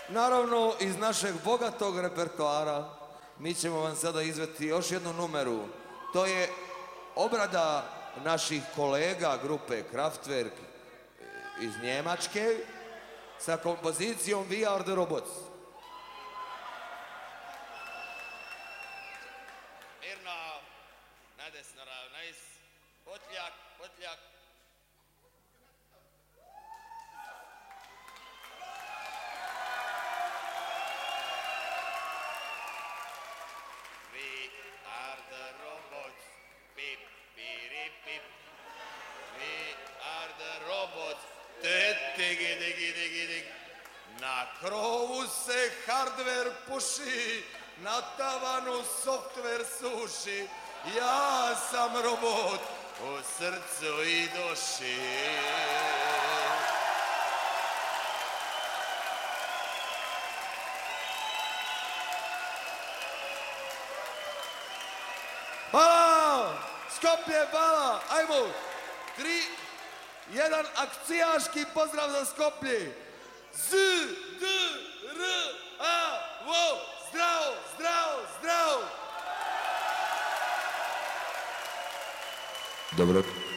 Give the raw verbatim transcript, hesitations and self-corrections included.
Naravno, iz našeg bogatog repertoara mi ćemo vam sada izvesti još jednu numeru. To je obrada naših kolega grupe Kraftwerk iz Njemačke sa kompozicijom We Are The Robots. Mirno, nadesno ravnajs, potljak, potljak. We are the robots, pip, piri, pip. We are the robots, tet, tigi, digi, digi, dig. Na krovu se hardware puši, na tavanu software suši. Ja sam robot u srcu i duši. Hvala! Skoplje, hvala! Ajmo! Tri, jedan akcijaški pozdrav za Skoplje! Z, D, R, A, vo! Zdravo, zdravo, zdravo! Dobro.